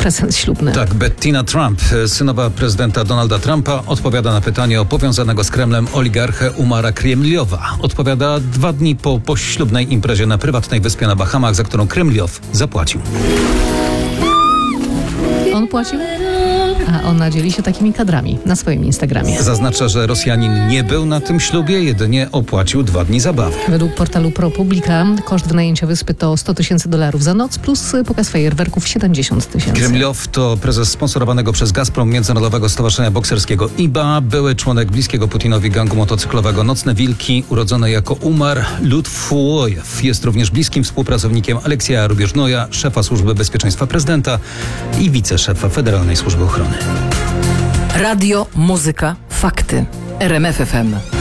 prezent ślubny. Tak, Bettina Trump, synowa prezydenta Donalda Trumpa, odpowiada na pytanie o powiązanego z Kremlem oligarchę Umara Kremliowa. Odpowiada 2 dni po poślubnej imprezie na prywatnej wyspie na Bahamach, za którą Kremliow zapłacił. On płacił? A ona dzieli się takimi kadrami na swoim Instagramie. Zaznacza, że Rosjanin nie był na tym ślubie, jedynie opłacił 2 dni zabawy. Według portalu ProPublica koszt wynajęcia wyspy to $100,000 za noc plus pokaz fajerwerków 70,000. Kremliow to prezes sponsorowanego przez Gazprom Międzynarodowego Stowarzyszenia Bokserskiego IBA, były członek bliskiego Putinowi gangu motocyklowego Nocne Wilki, urodzony jako Umar Lutfuojew. Jest również bliskim współpracownikiem Aleksieja Rubieżnoja, szefa Służby Bezpieczeństwa Prezydenta i wiceszefa Federalnej Służby Ochrony. Radio, muzyka, fakty. RMF FM.